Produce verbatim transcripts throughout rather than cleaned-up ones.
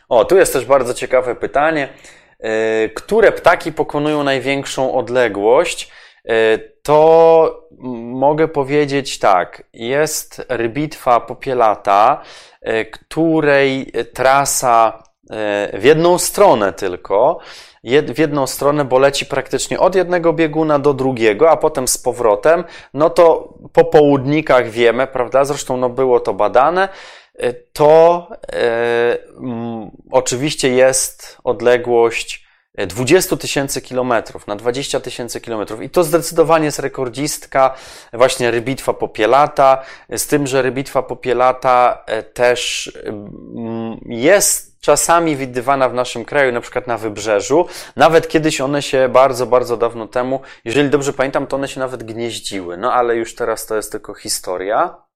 O, tu jest też bardzo ciekawe pytanie. Które ptaki pokonują największą odległość? To mogę powiedzieć tak. Jest rybitwa popielata, której trasa w jedną stronę tylko, w jedną stronę, bo leci praktycznie od jednego bieguna do drugiego, a potem z powrotem, no to po południkach wiemy, prawda, zresztą no było to badane, to e, m, oczywiście jest odległość dwadzieścia tysięcy kilometrów na dwadzieścia tysięcy kilometrów i to zdecydowanie jest rekordzistka, właśnie rybitwa popielata, z tym, że rybitwa popielata też jest czasami widywana w naszym kraju, na przykład na Wybrzeżu. Nawet kiedyś one się bardzo, bardzo dawno temu, jeżeli dobrze pamiętam, to one się nawet gnieździły. No ale już teraz to jest tylko historia.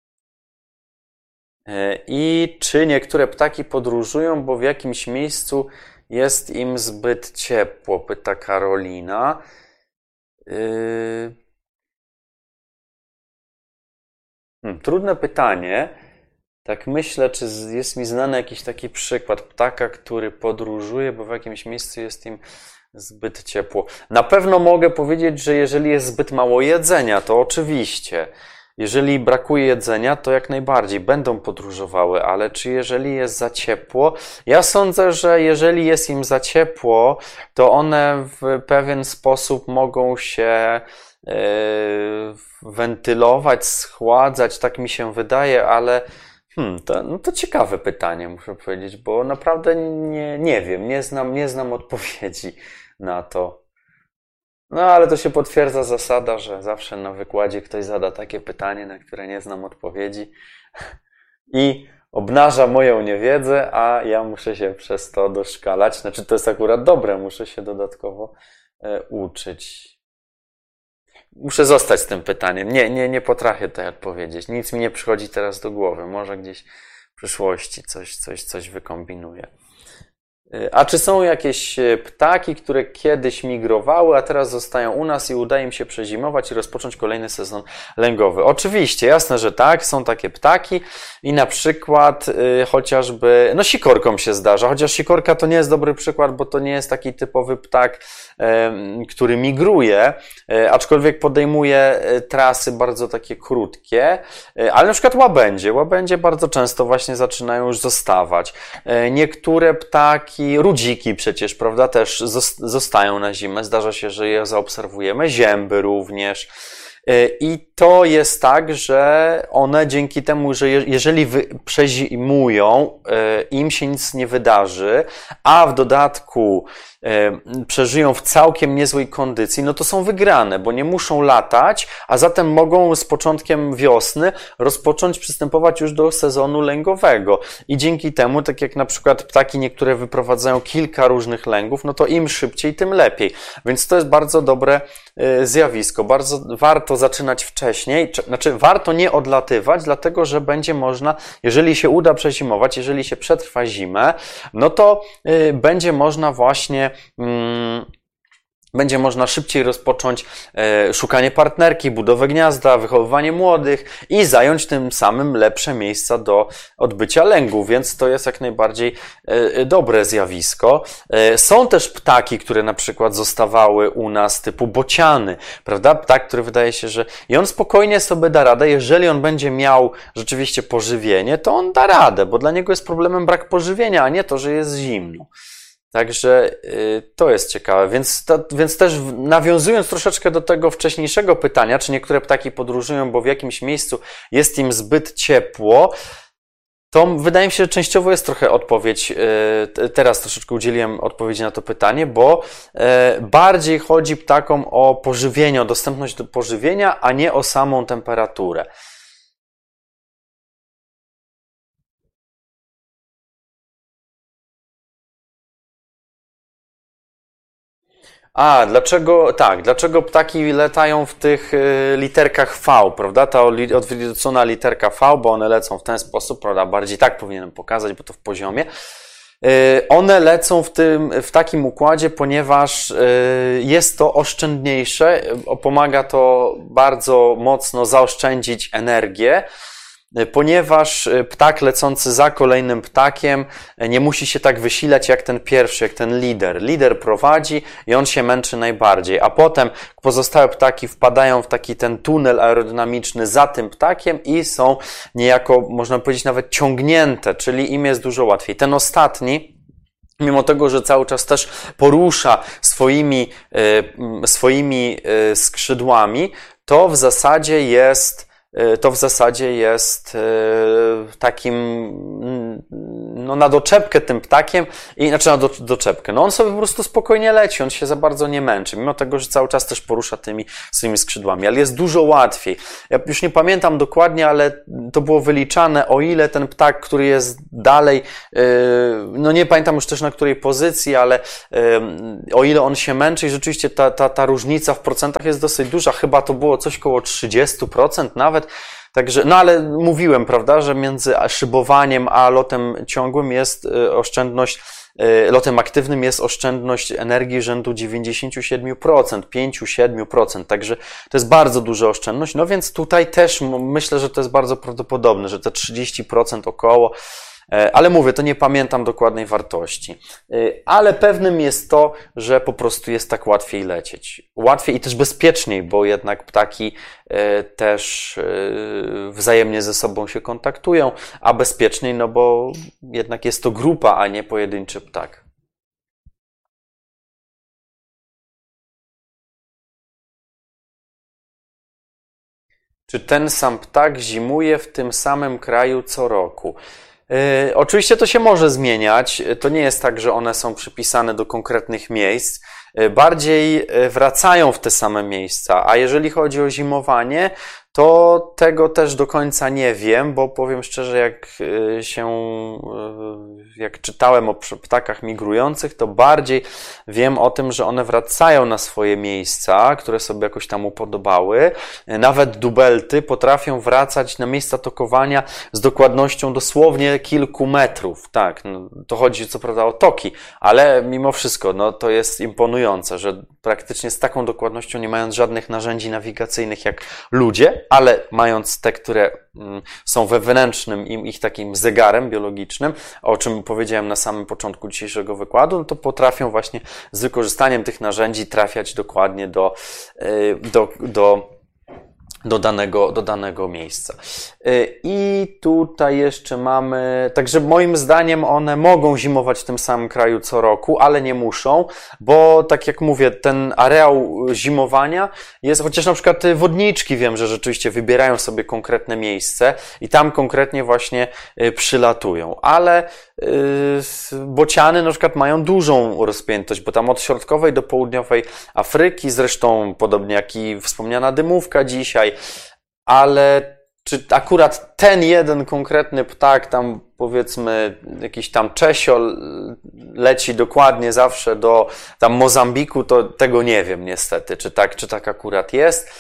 I czy niektóre ptaki podróżują, bo w jakimś miejscu jest im zbyt ciepło, pyta Karolina. Yy... Hmm, trudne pytanie. Tak myślę, czy jest mi znany jakiś taki przykład ptaka, który podróżuje, bo w jakimś miejscu jest im zbyt ciepło. Na pewno mogę powiedzieć, że jeżeli jest zbyt mało jedzenia, to oczywiście. Jeżeli brakuje jedzenia, to jak najbardziej będą podróżowały, ale czy jeżeli jest za ciepło? Ja sądzę, że jeżeli jest im za ciepło, to one w pewien sposób mogą się yy, wentylować, schładzać, tak mi się wydaje, ale hmm, to, no to ciekawe pytanie, muszę powiedzieć, bo naprawdę nie, nie wiem, nie znam, nie znam odpowiedzi na to. No, ale to się potwierdza zasada, że zawsze na wykładzie ktoś zada takie pytanie, na które nie znam odpowiedzi i obnaża moją niewiedzę, a ja muszę się przez to doszkalać. Znaczy, to jest akurat dobre, muszę się dodatkowo e, uczyć. Muszę zostać z tym pytaniem. Nie, nie, nie potrafię tutaj odpowiedzieć. Nic mi nie przychodzi teraz do głowy. Może gdzieś w przyszłości coś, coś, coś wykombinuję. A czy są jakieś ptaki, które kiedyś migrowały, a teraz zostają u nas i uda im się przezimować i rozpocząć kolejny sezon lęgowy? Oczywiście, jasne, że tak, są takie ptaki i na przykład y, chociażby, no sikorkom się zdarza, chociaż sikorka to nie jest dobry przykład, bo to nie jest taki typowy ptak, y, który migruje, y, aczkolwiek podejmuje y, trasy bardzo takie krótkie, y, ale na przykład łabędzie, łabędzie bardzo często właśnie zaczynają już zostawać. Y, niektóre ptaki, rudziki przecież, prawda, też zostają na zimę. Zdarza się, że je zaobserwujemy. Zięby również. I to jest tak, że one dzięki temu, że jeżeli przezimują, im się nic nie wydarzy, a w dodatku przeżyją w całkiem niezłej kondycji, no to są wygrane, bo nie muszą latać, a zatem mogą z początkiem wiosny rozpocząć przystępować już do sezonu lęgowego. I dzięki temu, tak jak na przykład ptaki niektóre wyprowadzają kilka różnych lęgów, no to im szybciej, tym lepiej. Więc to jest bardzo dobre zjawisko. Bardzo warto zaczynać wcześniej, znaczy warto nie odlatywać, dlatego że będzie można, jeżeli się uda przezimować, jeżeli się przetrwa zimę, no to będzie można właśnie będzie można szybciej rozpocząć szukanie partnerki, budowę gniazda, wychowywanie młodych i zająć tym samym lepsze miejsca do odbycia lęgu, więc to jest jak najbardziej dobre zjawisko. Są też ptaki, które na przykład zostawały u nas typu bociany, prawda? Ptak, który wydaje się, że i on spokojnie sobie da radę, jeżeli on będzie miał rzeczywiście pożywienie, to on da radę, bo dla niego jest problemem brak pożywienia, a nie to, że jest zimno. Także y, to jest ciekawe, więc, to, więc też nawiązując troszeczkę do tego wcześniejszego pytania, czy niektóre ptaki podróżują, bo w jakimś miejscu jest im zbyt ciepło, to wydaje mi się, że częściowo jest trochę odpowiedź, y, teraz troszeczkę udzieliłem odpowiedzi na to pytanie, bo y, bardziej chodzi ptakom o pożywienie, o dostępność do pożywienia, a nie o samą temperaturę. A, dlaczego, tak, dlaczego ptaki latają w tych y, literkach V, prawda? Ta odwrócona literka V, bo one lecą w ten sposób, prawda? Bardziej tak powinienem pokazać, bo to w poziomie. Y, one lecą w tym, w takim układzie, ponieważ y, jest to oszczędniejsze, pomaga to bardzo mocno zaoszczędzić energię. ponieważ ptak lecący za kolejnym ptakiem nie musi się tak wysilać jak ten pierwszy, jak ten lider. Lider prowadzi i on się męczy najbardziej, a potem pozostałe ptaki wpadają w taki ten tunel aerodynamiczny za tym ptakiem i są niejako, można powiedzieć, nawet ciągnięte, czyli im jest dużo łatwiej. Ten ostatni, mimo tego, że cały czas też porusza swoimi, swoimi skrzydłami, to w zasadzie jest to w zasadzie jest takim, no na doczepkę tym ptakiem, i znaczy na do, doczepkę. No on sobie po prostu spokojnie leci, on się za bardzo nie męczy, mimo tego, że cały czas też porusza tymi swoimi skrzydłami, ale jest dużo łatwiej. Ja już nie pamiętam dokładnie, ale to było wyliczane, o ile ten ptak, który jest dalej, no nie pamiętam już też na której pozycji, ale o ile on się męczy i rzeczywiście ta, ta, ta różnica w procentach jest dosyć duża, chyba to było coś koło trzydzieści procent nawet. Także, no ale mówiłem, prawda, że między szybowaniem a lotem ciągłym jest oszczędność, lotem aktywnym jest oszczędność energii rzędu dziewięćdziesiąt siedem procent, pięć do siedmiu procent, także to jest bardzo duża oszczędność, no więc tutaj też myślę, że to jest bardzo prawdopodobne, że te trzydzieści procent około. Ale mówię, to nie pamiętam dokładnej wartości. Ale pewnym jest to, że po prostu jest tak łatwiej lecieć. Łatwiej i też bezpieczniej, bo jednak ptaki też wzajemnie ze sobą się kontaktują, a bezpieczniej, no bo jednak jest to grupa, a nie pojedynczy ptak. Czy ten sam ptak zimuje w tym samym kraju co roku? Yy, oczywiście to się może zmieniać. To nie jest tak, że one są przypisane do konkretnych miejsc. Yy, bardziej yy, wracają w te same miejsca. A jeżeli chodzi o zimowanie, to tego też do końca nie wiem, bo powiem szczerze, jak się, jak czytałem o ptakach migrujących, to bardziej wiem o tym, że one wracają na swoje miejsca, które sobie jakoś tam upodobały. Nawet dubelty potrafią wracać na miejsca tokowania z dokładnością dosłownie kilku metrów. Tak, no, to chodzi co prawda o toki, ale mimo wszystko, no, to jest imponujące, że praktycznie z taką dokładnością, nie mając żadnych narzędzi nawigacyjnych jak ludzie, ale mając te, które są wewnętrznym im ich takim zegarem biologicznym, o czym powiedziałem na samym początku dzisiejszego wykładu, no to potrafią właśnie z wykorzystaniem tych narzędzi trafiać dokładnie do, do, do do danego, do danego miejsca. I tutaj jeszcze mamy, także moim zdaniem one mogą zimować w tym samym kraju co roku, ale nie muszą, bo tak jak mówię, ten areał zimowania jest, chociaż na przykład wodniczki wiem, że rzeczywiście wybierają sobie konkretne miejsce i tam konkretnie właśnie przylatują, ale bociany na przykład mają dużą rozpiętość, bo tam od środkowej do południowej Afryki, zresztą podobnie jak i wspomniana dymówka dzisiaj, ale czy akurat ten jeden konkretny ptak, tam powiedzmy jakiś tam czesiol leci dokładnie zawsze do tam Mozambiku, to tego nie wiem niestety, czy tak, czy tak akurat jest.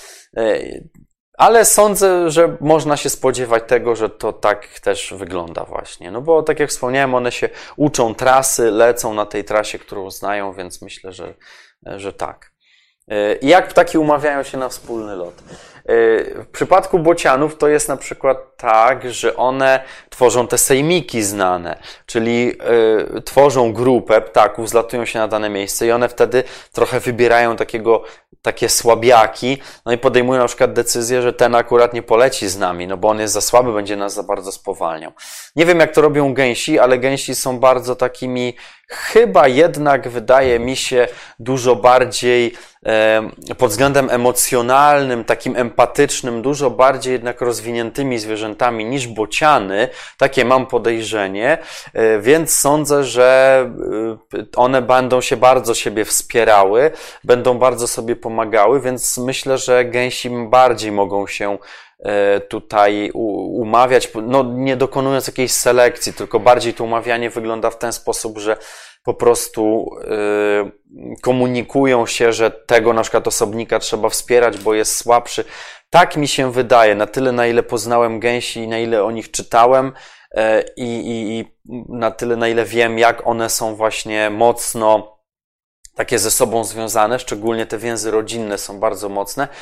Ale sądzę, że można się spodziewać tego, że to tak też wygląda właśnie. No bo tak jak wspomniałem, one się uczą trasy, lecą na tej trasie, którą znają, więc myślę, że, że tak. I jak ptaki umawiają się na wspólny lot? W przypadku bocianów to jest na przykład tak, że one tworzą te sejmiki znane, czyli y, tworzą grupę ptaków, zlatują się na dane miejsce i one wtedy trochę wybierają takiego, takie słabiaki, no i podejmują na przykład decyzję, że ten akurat nie poleci z nami, no bo on jest za słaby, będzie nas za bardzo spowalniał. Nie wiem, jak to robią gęsi, ale gęsi są bardzo takimi, chyba jednak wydaje mi się dużo bardziej e, pod względem emocjonalnym, takim empatycznym, dużo bardziej jednak rozwiniętymi zwierzętami niż bociany. Takie mam podejrzenie, e, więc sądzę, że one będą się bardzo siebie wspierały, będą bardzo sobie pomagały, więc myślę, że gęsi bardziej mogą się tutaj umawiać, no nie dokonując jakiejś selekcji, tylko bardziej to umawianie wygląda w ten sposób, że po prostu yy, komunikują się, że tego na przykład osobnika trzeba wspierać, bo jest słabszy. Tak mi się wydaje, na tyle na ile poznałem gęsi i na ile o nich czytałem yy, i, i na tyle na ile wiem, jak one są właśnie mocno takie ze sobą związane, szczególnie te więzy rodzinne są bardzo mocne,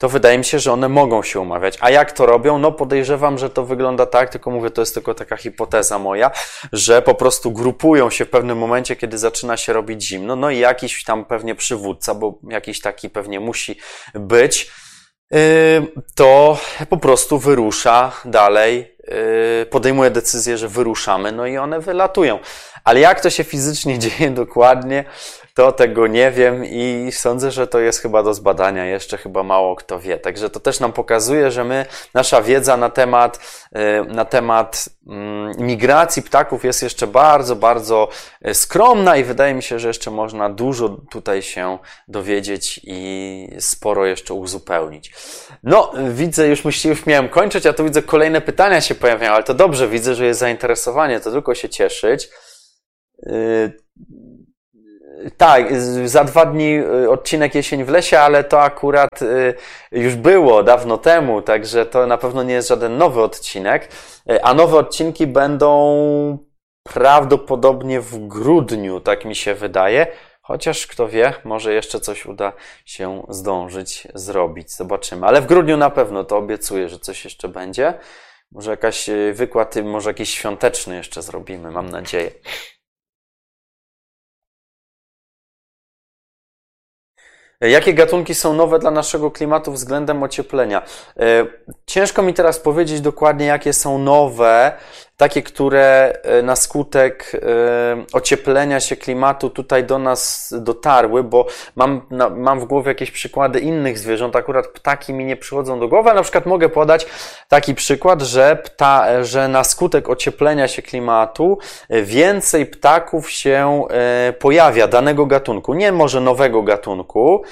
to wydaje mi się, że one mogą się umawiać. A jak to robią? No podejrzewam, że to wygląda tak, tylko mówię, to jest tylko taka hipoteza moja, że po prostu grupują się w pewnym momencie, kiedy zaczyna się robić zimno, no i jakiś tam pewnie przywódca, bo jakiś taki pewnie musi być, to po prostu wyrusza dalej, podejmuje decyzję, że wyruszamy, no i one wylatują. Ale jak to się fizycznie dzieje dokładnie, to tego nie wiem i sądzę, że to jest chyba do zbadania, jeszcze chyba mało kto wie. Także to też nam pokazuje, że my, nasza wiedza na temat, na temat migracji ptaków jest jeszcze bardzo, bardzo skromna i wydaje mi się, że jeszcze można dużo tutaj się dowiedzieć i sporo jeszcze uzupełnić. No, widzę, już myślę, już miałem kończyć, a tu widzę, kolejne pytania się pojawiają, ale to dobrze, widzę, że jest zainteresowanie, to tylko się cieszyć. Tak, za dwa dni odcinek Jesień w lesie, ale to akurat już było dawno temu, także to na pewno nie jest żaden nowy odcinek, a nowe odcinki będą prawdopodobnie w grudniu, tak mi się wydaje, chociaż kto wie, może jeszcze coś uda się zdążyć zrobić, zobaczymy, ale w grudniu na pewno, to obiecuję, że coś jeszcze będzie, może jakaś wykład, może jakiś świąteczny jeszcze zrobimy, mam nadzieję. Jakie gatunki są nowe dla naszego klimatu względem ocieplenia? Ciężko mi teraz powiedzieć dokładnie, jakie są nowe, takie, które na skutek ocieplenia się klimatu tutaj do nas dotarły, bo mam, mam w głowie jakieś przykłady innych zwierząt, akurat ptaki mi nie przychodzą do głowy, ale na przykład mogę podać taki przykład, że, pta, że na skutek ocieplenia się klimatu więcej ptaków się pojawia danego gatunku, nie może nowego gatunku.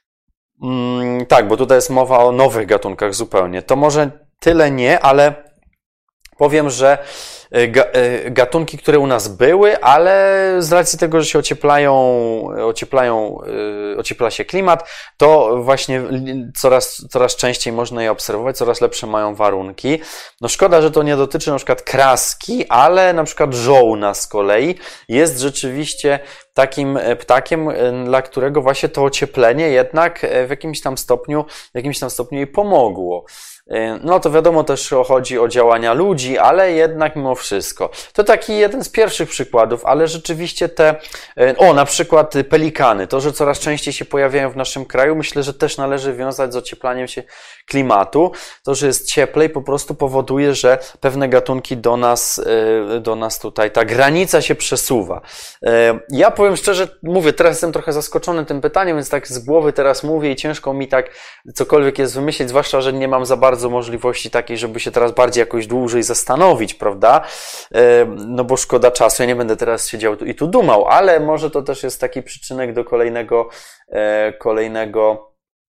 Hmm, tak, bo tutaj jest mowa o nowych gatunkach zupełnie. To może tyle nie, ale powiem, że gatunki, które u nas były, ale z racji tego, że się ocieplają, ocieplają, ociepla się klimat, to właśnie coraz, coraz częściej można je obserwować, coraz lepsze mają warunki. No szkoda, że to nie dotyczy na przykład kraski, ale na przykład żołna z kolei jest rzeczywiście takim ptakiem, dla którego właśnie to ocieplenie jednak w jakimś tam stopniu, w jakimś tam stopniu jej pomogło. No to wiadomo też chodzi o działania ludzi, ale jednak mimo wszystko. To taki jeden z pierwszych przykładów, ale rzeczywiście te, o na przykład pelikany, to, że coraz częściej się pojawiają w naszym kraju, myślę, że też należy wiązać z ocieplaniem się klimatu. To, że jest cieplej, po prostu powoduje, że pewne gatunki do nas, do nas tutaj, ta granica się przesuwa. Ja powiem szczerze, mówię, teraz jestem trochę zaskoczony tym pytaniem, więc tak z głowy teraz mówię i ciężko mi tak cokolwiek jest wymyślić, zwłaszcza, że nie mam za bardzo możliwości takiej, żeby się teraz bardziej jakoś dłużej zastanowić, prawda? No bo szkoda czasu, ja nie będę teraz siedział i tu dumał, ale może to też jest taki przyczynek do kolejnego, kolejnego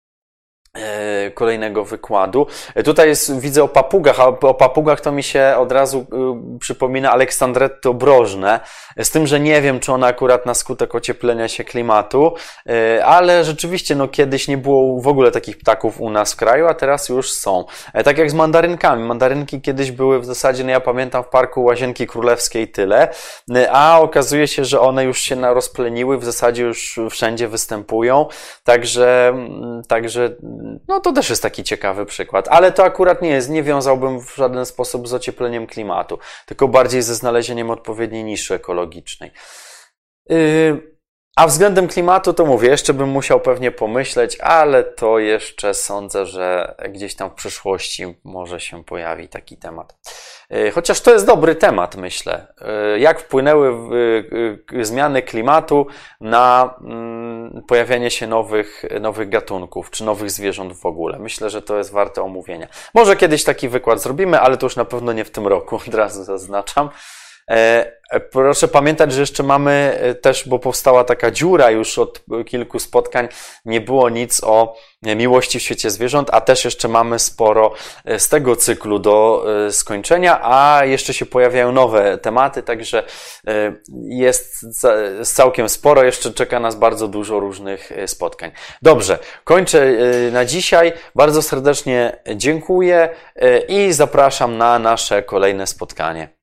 kolejnego wykładu. Tutaj jest, widzę o papugach, a o papugach to mi się od razu przypomina Aleksandretty obrożne, z tym, że nie wiem, czy one akurat na skutek ocieplenia się klimatu, ale rzeczywiście, no kiedyś nie było w ogóle takich ptaków u nas w kraju, a teraz już są. Tak jak z mandarynkami. Mandarynki kiedyś były w zasadzie, no ja pamiętam, w Parku Łazienki Królewskiej tyle, a okazuje się, że one już się rozpleniły, w zasadzie już wszędzie występują, także, także no to też jest taki ciekawy przykład, ale to akurat nie jest, nie wiązałbym w żaden sposób z ociepleniem klimatu, tylko bardziej ze znalezieniem odpowiedniej niszy ekologicznej. Yy, a względem klimatu to mówię, jeszcze bym musiał pewnie pomyśleć, ale to jeszcze sądzę, że gdzieś tam w przyszłości może się pojawi taki temat. Yy, chociaż to jest dobry temat, myślę. Yy, jak wpłynęły yy, zmiany klimatu na yy, pojawianie się nowych, nowych gatunków, czy nowych zwierząt w ogóle. Myślę, że to jest warte omówienia. Może kiedyś taki wykład zrobimy, ale to już na pewno nie w tym roku, od razu zaznaczam. Proszę pamiętać, że jeszcze mamy też, bo powstała taka dziura już od kilku spotkań, nie było nic o miłości w świecie zwierząt, a też jeszcze mamy sporo z tego cyklu do skończenia, a jeszcze się pojawiają nowe tematy, także jest całkiem sporo, jeszcze czeka nas bardzo dużo różnych spotkań. Dobrze, kończę na dzisiaj, bardzo serdecznie dziękuję i zapraszam na nasze kolejne spotkanie.